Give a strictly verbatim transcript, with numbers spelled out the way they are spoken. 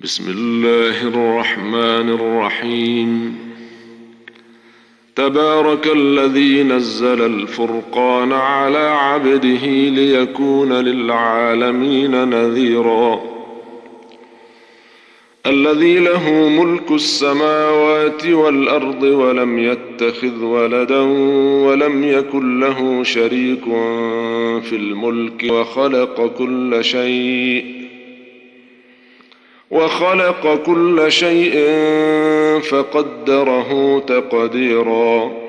بسم الله الرحمن الرحيم. تبارك الذي نزل الفرقان على عبده ليكون للعالمين نذيرا. الذي له ملك السماوات والأرض ولم يتخذ ولدا ولم يكن له شريك في الملك وخلق كل شيء وخلق كل شيء فقدره تقديرا.